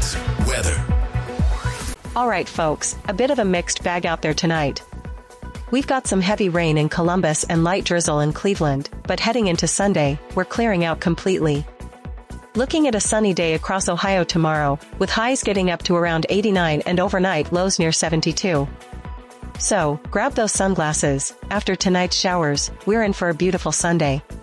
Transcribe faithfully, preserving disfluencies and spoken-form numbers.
Trends, weather. All right, folks, a bit of a mixed bag out there tonight. We've got some heavy rain in Columbus and light drizzle in Cleveland, but heading into Sunday, we're clearing out completely. Looking at a sunny day across Ohio tomorrow, with highs getting up to around eighty-nine and overnight lows near seventy-two. So, grab those sunglasses. After tonight's showers, we're in for a beautiful Sunday.